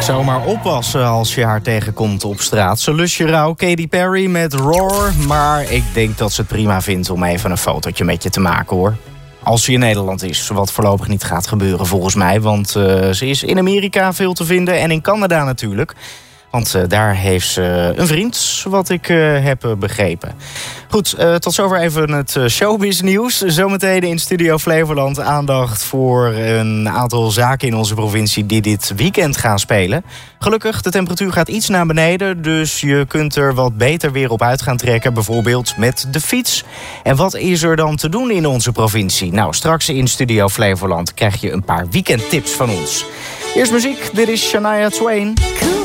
Zomaar oppassen als je haar tegenkomt op straat. Ze lust je rauw, Katy Perry met Roar. Maar ik denk dat ze het prima vindt om even een fotootje met je te maken, hoor. Als ze in Nederland is, wat voorlopig niet gaat gebeuren volgens mij. Want ze is in Amerika veel te vinden en in Canada natuurlijk. Want daar heeft ze een vriend, wat ik heb begrepen. Goed, tot zover even het showbiz nieuws. Zometeen in Studio Flevoland aandacht voor een aantal zaken in onze provincie die dit weekend gaan spelen. Gelukkig, de temperatuur gaat iets naar beneden, dus je kunt er wat beter weer op uit gaan trekken. Bijvoorbeeld met de fiets. En wat is er dan te doen in onze provincie? Nou, straks in Studio Flevoland krijg je een paar weekendtips van ons. Eerst muziek, dit is Shania Twain.